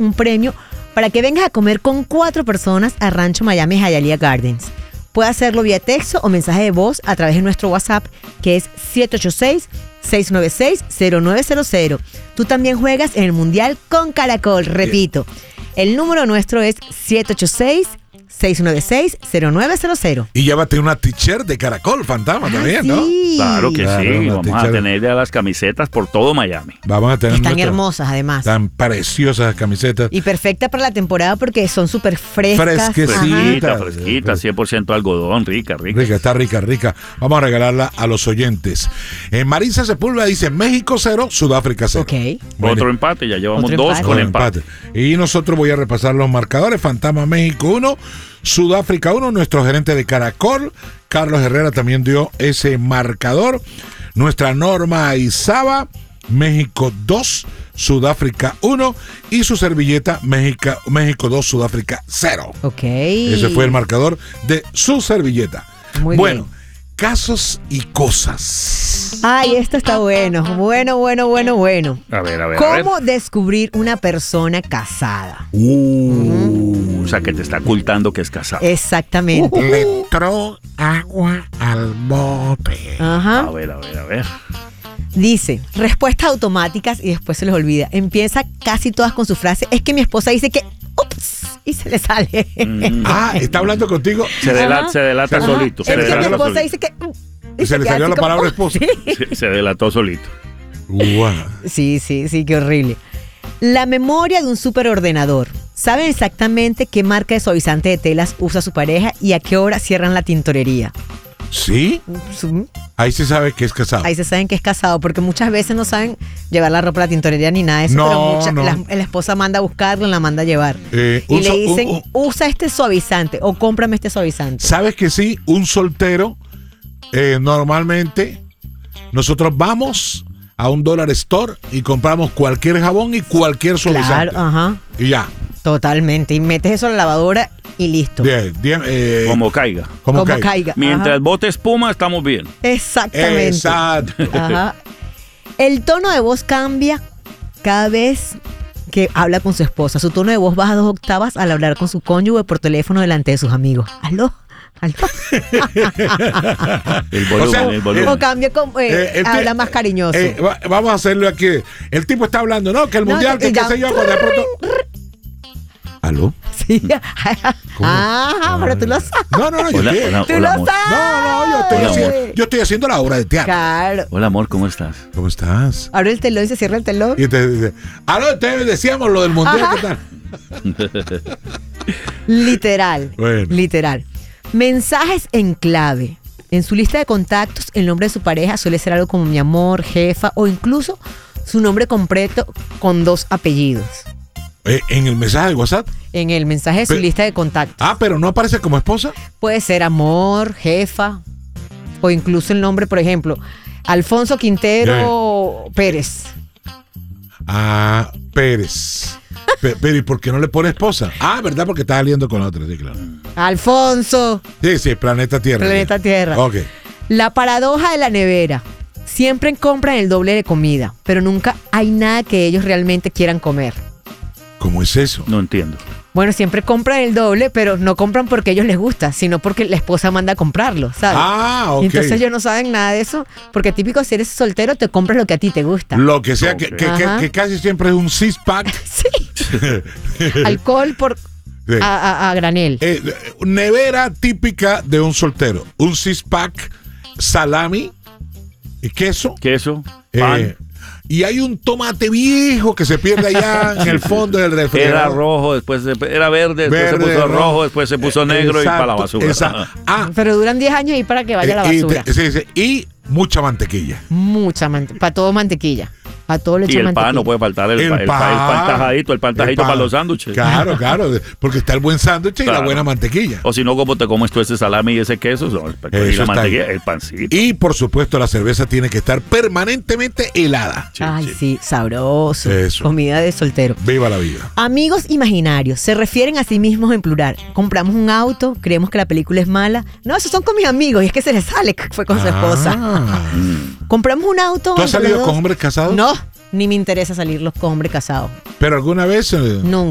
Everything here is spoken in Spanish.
un premio para que vengas a comer con 4 personas a Rancho Miami Hialeah Gardens. Puedes hacerlo vía texto o mensaje de voz a través de nuestro WhatsApp, que es 786-696-0900. Tú también juegas en el Mundial con Caracol. Repito, el número nuestro es 786-696-0900. Y llévate una t-shirt de Caracol, Fantasma, también, ¿no? Sí. Claro que Claro, sí. una Vamos a t-shirt. tener ya las camisetas por todo Miami. Vamos a tener Están nuestras- hermosas, además. Tan preciosas camisetas. Y perfecta para la temporada porque son súper frescas. Fresquecitas. Fresquita, 100% algodón, rica. Rica, está rica. Vamos a regalarla a los oyentes. Marisa Sepúlveda dice México 0, Sudáfrica 0. Ok. Bueno, Otro empate, ya llevamos Otro 2 empate. con empate. Y nosotros voy a repasar los marcadores. Fantasma México 1, Sudáfrica 1. Nuestro gerente de Caracol, Carlos Herrera, también dio ese marcador. Nuestra Norma Izaba, México 2, Sudáfrica 1. Y su servilleta, México 2, Sudáfrica 0. Ok. Ese fue el marcador de su servilleta. Muy bueno, bien. casos y cosas. Ay, esto está bueno. Bueno. A ver. ¿Cómo descubrir una persona casada? O sea, que te está ocultando que es casado. Exactamente. Le entró agua al bote. Ajá. A ver. Dice, respuestas automáticas y después se les olvida. Empieza casi todas con su frase, es que mi esposa dice que, ups, y se le sale. Está hablando contigo. Se delata Ajá. solito. Es que mi delata esposa solito. dice que... Y se le queda salió así la como, palabra esposa. Se delató solito. Guau. Sí, qué horrible. La memoria de un superordenador. Saben exactamente qué marca de suavizante de telas usa su pareja y a qué hora cierran la tintorería. ¿Sí? Ahí se sabe que es casado. Ahí se saben que es casado, porque muchas veces no saben llevar la ropa a la tintorería ni nada de eso, No, pero no. la esposa manda a buscarlo, la manda a llevar. Un Y le so- dicen, usa este suavizante o cómprame este suavizante. ¿Sabes que sí? Un soltero, normalmente, nosotros vamos a un dollar store y compramos cualquier jabón y cualquier suavizante. Claro, ajá. Y ya. Totalmente. Y metes eso en la lavadora y listo. Bien, Como caiga. como Como caiga. caiga. Mientras Ajá. bote espuma, estamos bien. Exactamente. Exacto. Ajá. El tono de voz cambia cada vez que habla con su esposa. Su tono de voz baja 2 octavas al hablar con su cónyuge por teléfono delante de sus amigos. ¿Aló? El volumen, O sea, el volumen. O cambia con, habla más cariñoso. Vamos a hacerlo aquí. El tipo está hablando, ¿no? Que el No, mundial, que qué ya- sé yo, cuando de pronto. ¿Aló? Sí. ¿Cómo? Pero tú lo sabes. No, yo Hola, estoy. hola, Tú hola, lo amor. sabes. No, yo estoy haciendo la obra de teatro. Claro. Hola, amor, ¿cómo estás? ¿Cómo estás? Abre el telón y se cierra el telón. Y te dice, te decíamos lo del mundial, Ajá. ¿qué tal? Literal. Bueno. Literal. Mensajes en clave. En su lista de contactos, el nombre de su pareja suele ser algo como mi amor, jefa o incluso su nombre completo con 2 apellidos. En el mensaje de WhatsApp. En el mensaje de su Pero- lista de contactos. Pero no aparece como esposa. Puede ser amor, jefa o incluso el nombre, por ejemplo, Alfonso Quintero Pérez. Pérez. Pero ¿y por qué no le pone esposa? ¿Verdad? Porque está saliendo con otra, sí, claro. Alfonso, Sí, Planeta Tierra. Planeta Tierra. Ok. La paradoja de la nevera. Siempre compran el doble de comida, pero nunca hay nada que ellos realmente quieran comer. ¿Cómo es eso? No entiendo. Bueno, siempre compran el doble, pero no compran porque a ellos les gusta, sino porque la esposa manda a comprarlo, ¿sabes? Ok. Entonces ellos no saben nada de eso, porque típico si eres soltero te compras lo que a ti te gusta. Lo que sea, Ok. que casi siempre es un six-pack. Sí. Alcohol por Sí. a granel. Nevera típica de un soltero. Un six-pack, salami y queso. Queso, pan. Y hay un tomate viejo que se pierde allá en el fondo del Era refrigerador. rojo, después era verde, después se puso rojo, después se puso negro y para la basura. Exacto. Pero duran 10 años y para que vaya a la basura. Y mucha mantequilla. Mucha mantequilla. Para todo mantequilla. A todo le Y echan el mantequilla. pan, no puede faltar el pan tajadito El para los sándwiches. Claro, porque está el buen sándwich y la Claro. buena mantequilla. O si no, ¿cómo te comes tú ese salami y ese queso? No, y Eso la está mantequilla, ahí. el pancito. Y por supuesto la cerveza tiene que estar permanentemente helada. Ay, sí, sabroso. Eso. Comida de soltero. Viva la vida. Amigos imaginarios, se refieren a sí mismos en plural. Compramos un auto, creemos que la película es mala. No, esos son con mis amigos y es que se les sale que fue con su esposa. Compramos un auto. ¿Tú has entre los salido con dos. hombres casados? No, ni me interesa salir con hombres casados. Pero alguna vez. Nunca.